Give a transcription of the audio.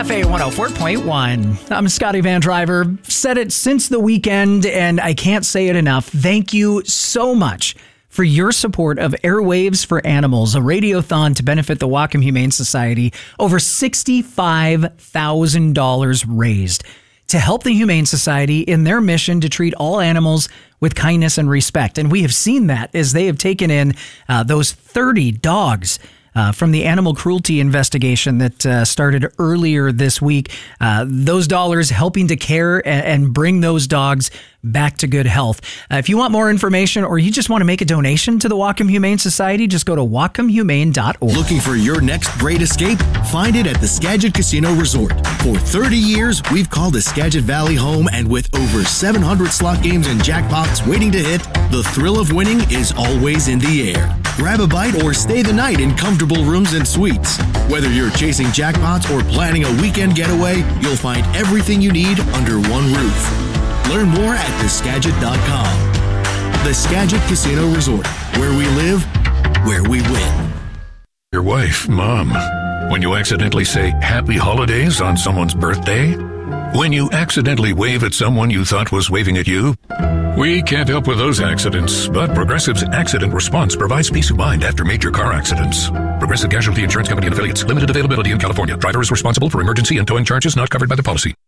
KFA 104.1. I'm Scotty Van Driver. Said it since the weekend, and I can't say it enough. Thank you so much for your support of Airwaves for Animals, a radiothon to benefit the Whatcom Humane Society. Over $65,000 raised to help the Humane Society in their mission to treat all animals with kindness and respect. And we have seen that as they have taken in those 30 dogs from the animal cruelty investigation that started earlier this week. Those dollars helping to care and bring those dogs back to good health. If you want more information or you just want to make a donation to the Whatcom Humane Society, just go to whatcomhumane.org. Looking for your next great escape? Find it at the Skagit Casino Resort. For 30 years, we've called the Skagit Valley home, and with over 700 slot games and jackpots waiting to hit, the thrill of winning is always in the air. Grab a bite or stay the night in comfortable rooms and suites. Whether you're chasing jackpots or planning a weekend getaway, you'll find everything you need under one roof. Learn more at theskagit.com. The Skagit Casino Resort, where we live, where we win. Your wife, Mom. When you accidentally say happy holidays on someone's birthday. When you accidentally wave at someone you thought was waving at you. We can't help with those accidents, but Progressive's Accident Response provides peace of mind after major car accidents. Progressive Casualty Insurance Company and Affiliates. Limited availability in California. Driver is responsible for emergency and towing charges not covered by the policy.